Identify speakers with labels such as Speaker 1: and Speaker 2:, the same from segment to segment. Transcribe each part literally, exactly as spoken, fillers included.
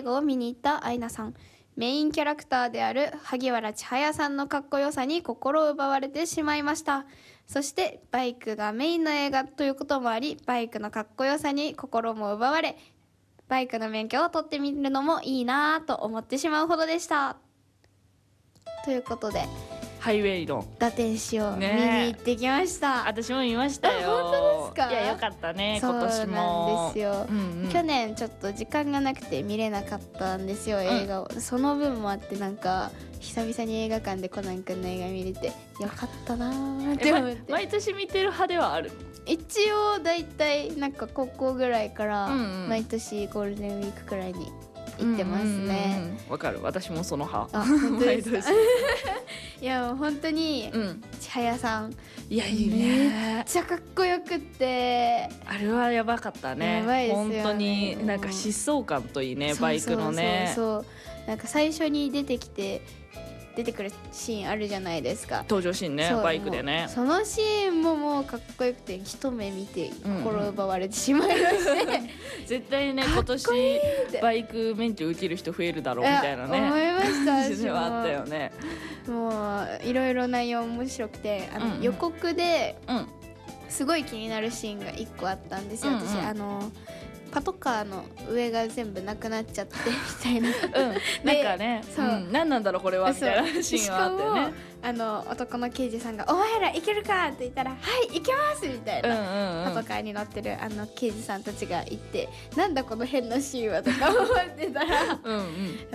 Speaker 1: 画を見に行ったアイナさん。メインキャラクターである萩原千早さんのかっこよさに心を奪われてしまいました。そしてバイクがメインの映画ということもあり、バイクのかっこよさに心も奪われ、バイクの免許を取ってみるのもいいなぁと思ってしまうほどでした。ということで
Speaker 2: ハイウェイの
Speaker 1: 打天使を見に行ってきました、
Speaker 2: ね、私も見ましたよ。
Speaker 1: 本当ですか？
Speaker 2: いやよかったね
Speaker 1: そう
Speaker 2: 今年も。
Speaker 1: なんですよ、
Speaker 2: うんうん、
Speaker 1: 去年ちょっと時間がなくて見れなかったんですよ映画を、うん、その分もあってなんか久々に映画館でコナン君の映画見れてよかったなーって思って。
Speaker 2: 毎年見てる派ではある？
Speaker 1: 一応だいたいなんか高校ぐらいから毎年ゴールデンウィークくらいに行ってますね。
Speaker 2: わ、うん、かる、私もその派。
Speaker 1: あ、本当ですか？いやもう本当に、うん、千早さん
Speaker 2: いやいいね、
Speaker 1: めっちゃかっこよくって
Speaker 2: あれはやばかったね。
Speaker 1: やばいですよね。
Speaker 2: 本当になんか疾走感といいね、バイクのね。
Speaker 1: そうそうそうそう、なんか最初に出てきて出てくるシーンあるじゃないですか、
Speaker 2: 登場シーンね、バイクでね。
Speaker 1: そのシーンももうかっこよくて一目見て心奪われてしまいまして、うんうん、
Speaker 2: 絶対ね今年バイク免許受ける人増えるだろうみたいなね
Speaker 1: 思いました
Speaker 2: 私もあったよね。
Speaker 1: もういろいろ内容面白くて、あの、うんうん、予告ですごい気になるシーンがいっこあったんですよ、うんうん、私あのパトカーの上が全部なくなっちゃってみたいな、うん、
Speaker 2: なんかね、そう、うん、何なんだろうこれはみたいなシーンはあったよね。
Speaker 1: あの男の刑事さんが「お前ら行けるか?」って言ったら「はい行けます!」みたいな、うんうんうん、パトカーに乗ってるあの刑事さんたちが行って「なんだこの変なシーンは」とか思ってたらうん、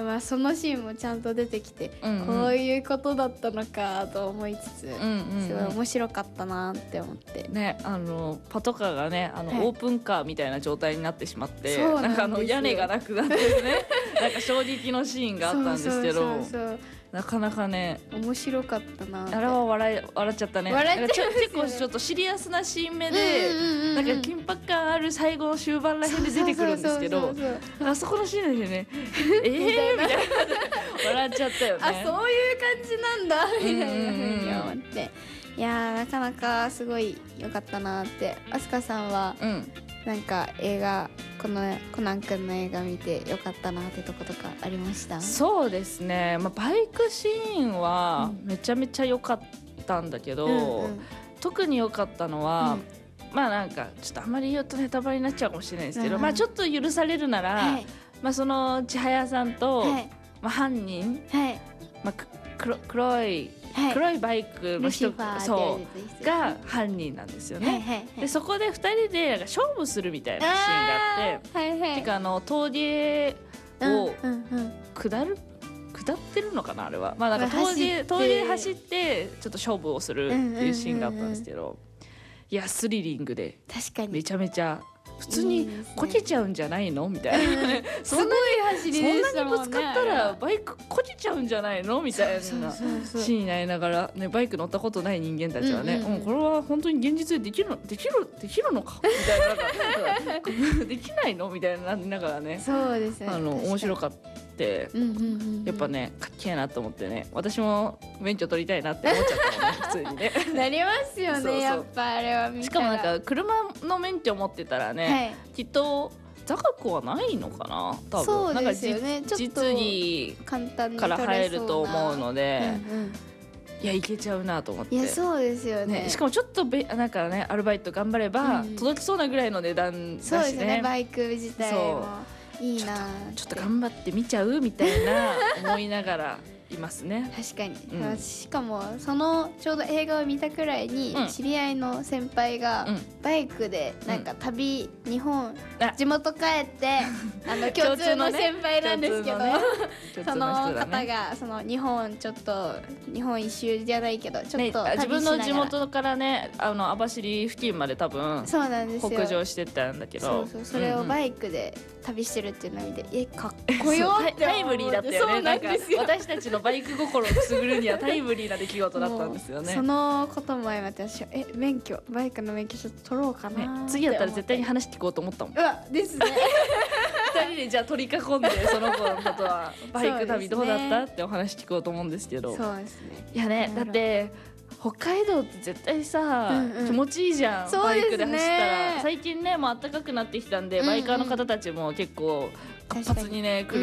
Speaker 1: まあ、そのシーンもちゃんと出てきて、うんうん、こういうことだったのかと思いつつ、うんうんうん、すごい面白かったなって思ってね。
Speaker 2: あのパトカーがねあの、はい、オープンカーみたいな状態になってしまって、なんかあの屋根がなくなってねなんか衝撃のシーンがあったんですけど、そうそうそうそう、なかなかね
Speaker 1: 面白かったなって。
Speaker 2: あれは笑い笑っちゃったね。
Speaker 1: 笑っちゃう、ね、
Speaker 2: 結構ちょっとシリアスなシーン目で、うんうんうんうん、なんか緊迫感ある最後の終盤らへんで出てくるんですけど、あそこのシーンでねえーみたいな笑っちゃったよね。
Speaker 1: あ、そういう感じなんだみたいなふうに思って、いやーなかなかすごい良かったなって。あすかさんは、うん、なんか映画このコナン君の映画見てよかったなってとことかありました？
Speaker 2: そうですね、まあ、バイクシーンはめちゃめちゃ良かったんだけど、うんうん、特に良かったのは、うん、まあなんかちょっとあまり言うとネタバレになっちゃうかもしれないですけど、うん、まあちょっと許されるなら、はい、まあ、その千早さんと、はい、まあ、犯人、はい、まあ、黒, 黒いはい、黒いバイクの人そうが犯人なんですよね、はいはいはい、でそこでふたりでなんか勝負するみたいなシーンがあって、はいはい、てかあの峠を下る、下ってるのかなあれは、まあ、なんか峠で走ってちょっと勝負をするっていうシーンがあったんですけど、うんうんうんうん、いやスリリングでめちゃめちゃ普通にこけちゃうんじゃないのみたいな、ね、
Speaker 1: すごい走りでしたもんね。
Speaker 2: そんなにぶつかったらバイクこけちゃうんじゃないのみたいなシーンになりながら、ね、バイク乗ったことない人間たちはね、うんうんうん、これは本当に現実でできるのできるできるのかみたいな、なんかできないのみたいななりながらね、
Speaker 1: そうですね、
Speaker 2: あの面白かった。うんうんうんうん、やっぱねかっけえなと思ってね、私も免許取りたいなって思っちゃったもんね普通にね
Speaker 1: なりますよね。そうそう、やっぱあれは見たら、
Speaker 2: しかもなんか車の免許持ってたらね、はい、きっと座学はないのかな多分。
Speaker 1: そうですよね、
Speaker 2: なんか実技から入ると思うので、うんうん、いやいけちゃうなと思って。
Speaker 1: いやそうですよ ね,
Speaker 2: ねしかもちょっとべなんかねアルバイト頑張れば届きそうなぐらいの値段だしね、
Speaker 1: そうですね、バイク自体もいいな
Speaker 2: ちょっと頑張って見ちゃうみたいな思いながらいますね
Speaker 1: 確かに、うん、しかもそのちょうど映画を見たくらいに、うん、知り合いの先輩がバイクでなんか旅、うん、日本地元帰ってあの共通の先輩なんですけど、ね、その方がその日本ちょっと日本一周じゃないけどちょっと、ね、
Speaker 2: 自分の地元からねあの網走付近まで多分
Speaker 1: そうなんですよ
Speaker 2: 北上してったんだけど、
Speaker 1: そうそう、それをバイクで旅してるっていうのを見て、うんうん、えかっこよって
Speaker 2: タイムリーだったよね。なんか私たちのバイク心をくすぐるにはタイムリーな出来事だったんですよね。
Speaker 1: そのことも相まって私はえ免許バイクの免許ちょっと取ろうかな、
Speaker 2: ね、次やったら絶対に話聞こうと思ったもん。
Speaker 1: うわですね
Speaker 2: ふたりでじゃあ取り囲んでその子のことはバイク旅どうだった、ね、ってお話聞こうと思うんですけど、
Speaker 1: そうですね。
Speaker 2: いやね、だって北海道って絶対さ、うんうん、気持ちいいじゃん、
Speaker 1: ね、
Speaker 2: バイクで走ったら。最近ねもう暖かくなってきたんで、うんうん、バイカーの方たちも結構活発にね来